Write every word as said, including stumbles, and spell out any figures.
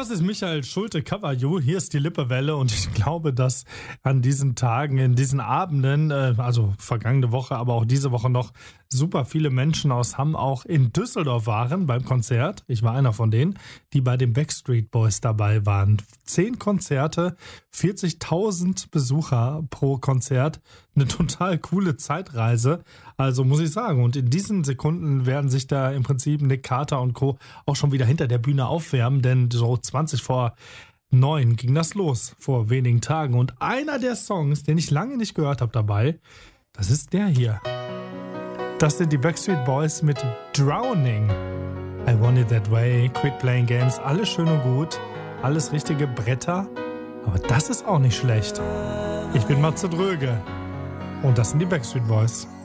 Das ist Michael Schulte-Cavallo, hier ist die Lippewelle und ich glaube, dass an diesen Tagen, in diesen Abenden, also vergangene Woche, aber auch diese Woche noch super viele Menschen aus Hamm auch in Düsseldorf waren beim Konzert. Ich war einer von denen, die bei den Backstreet Boys dabei waren. Zehn Konzerte, vierzigtausend Besucher pro Konzert, eine total coole Zeitreise, also muss ich sagen. Und in diesen Sekunden werden sich da im Prinzip Nick Carter und Co. auch schon wieder hinter der Bühne aufwärmen, denn so zwanzig vor neun ging das los, vor wenigen Tagen. Und einer der Songs, den ich lange nicht gehört habe dabei, das ist der hier. Das sind die Backstreet Boys mit Drowning. I Want It That Way, Quit Playing Games, alles schön und gut, alles richtige Bretter, aber das ist auch nicht schlecht. Ich bin Matze Dröge und das sind die Backstreet Boys.